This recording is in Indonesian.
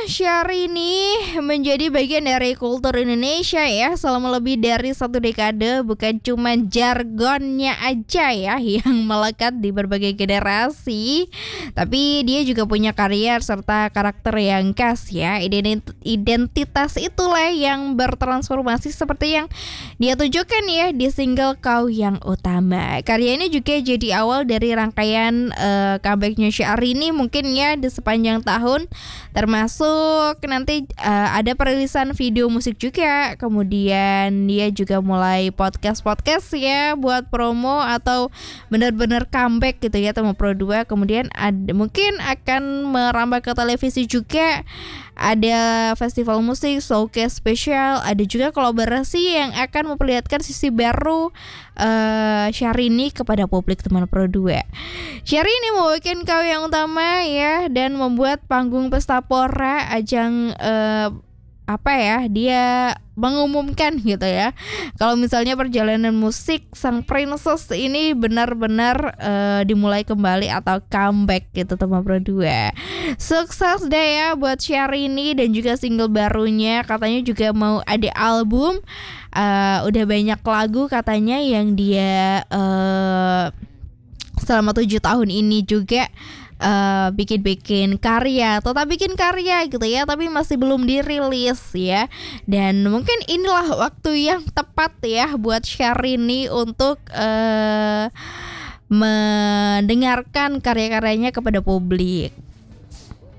Syahrini menjadi bagian dari kultur Indonesia ya selama lebih dari 1 dekade. Bukan cuma jargonnya aja ya yang melekat di berbagai generasi, tapi dia juga punya karya serta karakter yang khas ya. Identitas itulah yang bertransformasi seperti yang dia tunjukkan ya di single Kau Yang Utama. Karya ini juga jadi awal dari rangkaian comebacknya Syahrini mungkin ya di sepanjang tahun, termasuk nanti ada perilisan video musik juga. Kemudian dia juga mulai podcast ya buat promo atau benar-benar comeback gitu ya Temu Pro 2. Kemudian ada mungkin akan merambah ke televisi juga. Ada festival musik, showcase spesial, ada juga kolaborasi yang akan memperlihatkan sisi baru Syahrini kepada publik Teman Pro 2. Syahrini membawakan Kau Yang Utama ya dan membuat panggung Pesta Pora, ajang dia mengumumkan gitu ya kalau misalnya perjalanan musik sang princess ini benar-benar dimulai kembali atau comeback gitu Teman Pro 2. Sukses deh ya buat Syahrini dan juga single barunya, katanya juga mau ada album. Udah banyak lagu katanya yang dia selama 7 tahun ini juga bikin karya, tetap bikin karya gitu ya, tapi masih belum dirilis ya. Dan mungkin inilah waktu yang tepat ya buat Syahrini untuk mendengarkan karya-karyanya kepada publik.